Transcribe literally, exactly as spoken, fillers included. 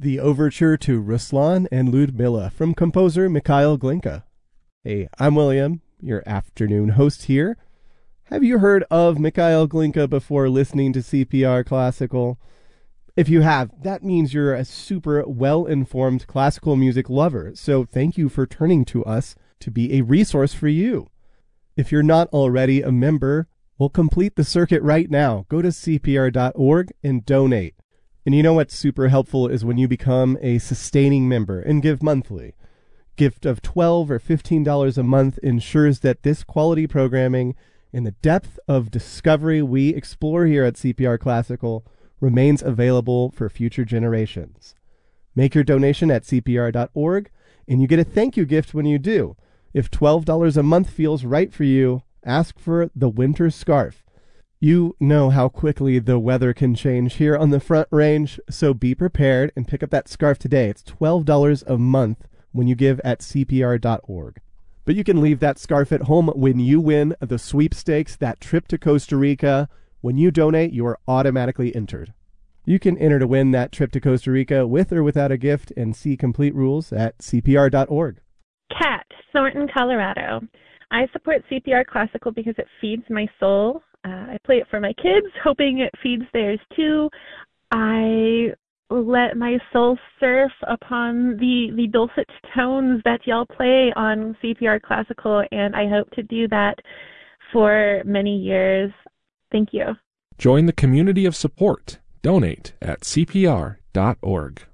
the overture to Ruslan and Ludmilla from composer Mikhail Glinka. Hey, I'm William, your afternoon host here. Have you heard of Mikhail Glinka before listening to C P R Classical? If you have, that means you're a super well-informed classical music lover, so thank you for turning to us to be a resource for you. If you're not already a member, well, complete the circuit right now. Go to C P R dot org and donate. And you know what's super helpful is when you become a sustaining member and give monthly. Gift of twelve dollars or fifteen dollars a month ensures that this quality programming and the depth of discovery we explore here at C P R Classical remains available for future generations. Make your donation at C P R dot org, and you get a thank you gift when you do. If twelve dollars a month feels right for you, ask for the winter scarf. You know how quickly the weather can change here on the Front Range, so be prepared and pick up that scarf today. It's twelve dollars a month when you give at C P R dot org. But you can leave that scarf at home when you win the sweepstakes, that trip to Costa Rica. When you donate, you are automatically entered. You can enter to win that trip to Costa Rica with or without a gift and see complete rules at C P R dot org. Kat, Thornton, Colorado. I support C P R Classical because it feeds my soul. Uh, I play it for my kids, hoping it feeds theirs too. I let my soul surf upon the, the dulcet tones that y'all play on C P R Classical, and I hope to do that for many years. Thank you. Join the community of support. Donate at C P R dot org.